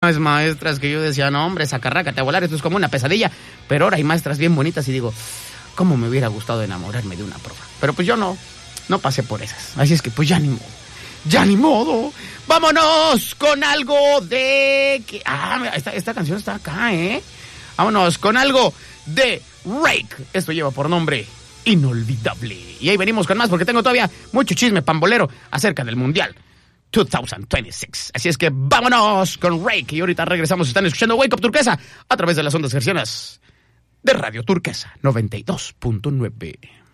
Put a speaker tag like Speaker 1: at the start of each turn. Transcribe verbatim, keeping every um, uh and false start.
Speaker 1: unas maestras que yo decía, no, hombre, sacarrácate a volar, esto es como una pesadilla. Pero ahora hay maestras bien bonitas y digo, ¿cómo me hubiera gustado enamorarme de una profa? Pero pues yo no, no pasé por esas. Así es que pues ya ni modo. Ya ni modo. Vámonos con algo de... que Ah, mira, esta, esta canción está acá, ¿eh? Vámonos con algo de Rake. Esto lleva por nombre Inolvidable. Y ahí venimos con más porque tengo todavía mucho chisme pambolero acerca del Mundial dos mil veintiséis. Así es que vámonos con Rake. Y ahorita regresamos. Están escuchando Wake Up Turquesa a través de las ondas hercianas de Radio Turquesa noventa y dos punto nueve.